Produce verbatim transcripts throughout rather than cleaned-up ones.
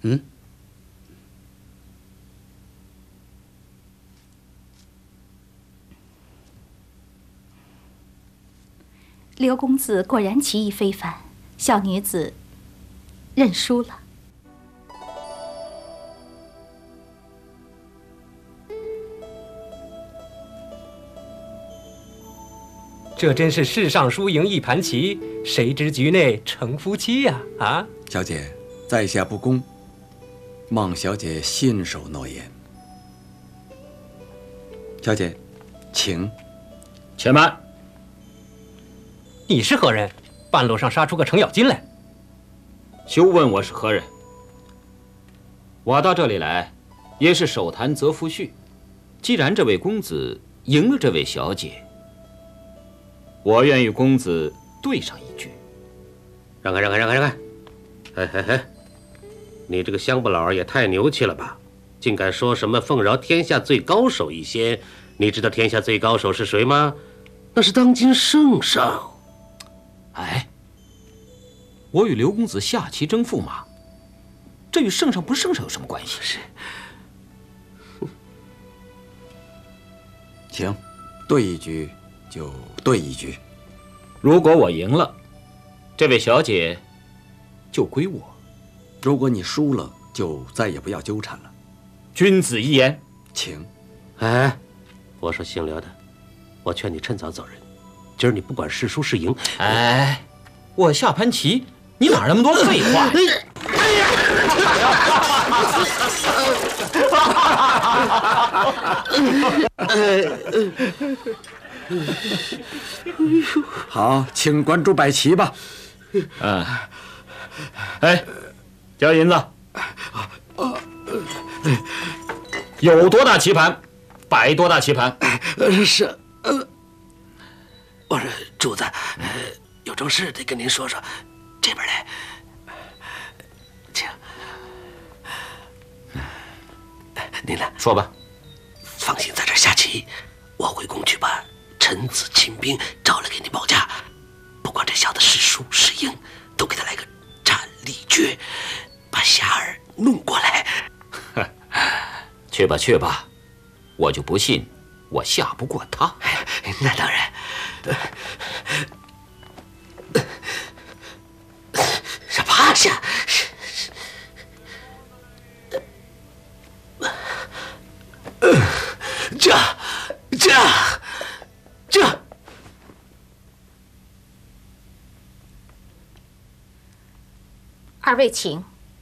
嗯。 刘公子果然棋艺非凡，小女子认输了。 这真是世上输赢一盘棋，谁知局内成夫妻呀！啊，啊， 小姐，在下不恭，望小姐信守诺言。小姐，请。 且慢。 你是何人？半路上杀出个程咬金来。 休问我是何人。我到这里来，也是手谈则夫婿。既然这位公子赢了这位小姐，我愿与公子对上一局。 让开，让开，让开，让开！哎哎哎，你这个乡巴佬也太牛气了吧！竟敢说什么奉饶天下最高手一仙？你知道天下最高手是谁吗？那是当今圣上。 哎，我与刘公子下棋争驸马，这与圣上不圣上有什么关系？ 是。 行，对一局就对一局。 如果我赢了，这位小姐就归我； 如果你输了，就再也不要纠缠了。 君子一言， 请。 哎，我说姓刘的，我劝你趁早走人。今儿你不管是输是赢， 哎，我下盘棋，你哪那么多废话？哎呀！ 好，请关主摆棋吧。 嗯，哎，交银子，有多大棋盘，摆多大棋盘。 是，呃。我说主子，呃，有正事得跟您说说，这边来，请。您呢？ 说吧。 放心在这儿下棋，我回宫去把臣子亲兵招来给你保驾。不管这小子是输是赢，都给他来个斩立决，把霞儿弄过来。 去吧去吧，我就不信我下不过他。 那当然。让趴下！这、这、这！ 二位请。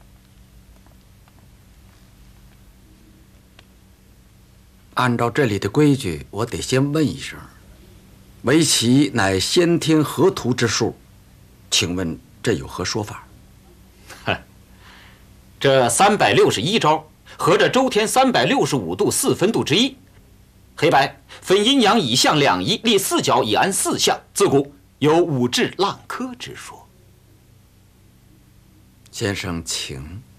按照这里的规矩，我得先问一声。围棋乃先天河图之术，请问这有何说法？ 哼，这三百六十一招合着周天三百六十五度四分度之一，黑白分阴阳以象两仪，立四角以安四象，自古有五至浪科之说。 先生请。